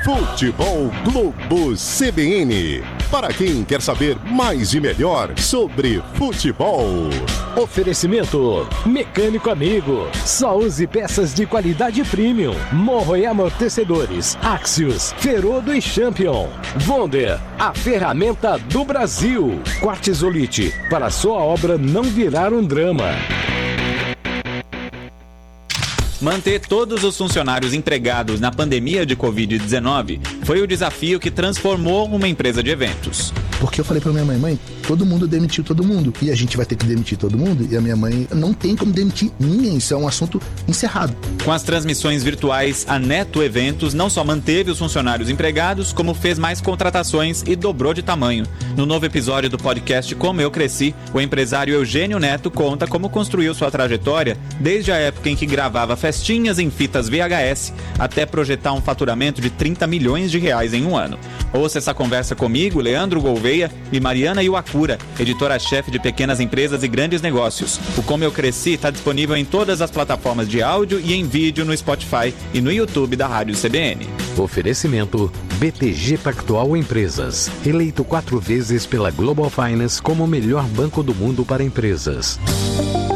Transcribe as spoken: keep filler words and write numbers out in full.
Futebol Globo C B N. Para quem quer saber mais e melhor sobre futebol. Oferecimento Mecânico Amigo. Só use peças de qualidade premium. Morro e amortecedores. Axios, Ferodo e Champion. Wonder, a ferramenta do Brasil. Quartzolite, para sua obra não virar um drama. Manter todos os funcionários empregados na pandemia de covid dezenove foi o desafio que transformou uma empresa de eventos. Porque eu falei pra minha mãe, mãe, todo mundo demitiu todo mundo. E a gente vai ter que demitir todo mundo. E a minha mãe não tem como demitir ninguém. Isso é um assunto encerrado. Com as transmissões virtuais, a Neto Eventos não só manteve os funcionários empregados, como fez mais contratações e dobrou de tamanho. No novo episódio do podcast Como Eu Cresci, o empresário Eugênio Neto conta como construiu sua trajetória desde a época em que gravava festinhas em fitas V H S até projetar um faturamento de trinta milhões de reais em um ano. Ouça essa conversa comigo, Leandro Gouveia e Mariana Iwakura, editora-chefe de pequenas empresas e grandes negócios. O Como Eu Cresci está disponível em todas as plataformas de áudio e em vídeo no Spotify e no YouTube da Rádio C B N. Oferecimento B T G Pactual Empresas, eleito quatro vezes pela Global Finance como o melhor banco do mundo para empresas.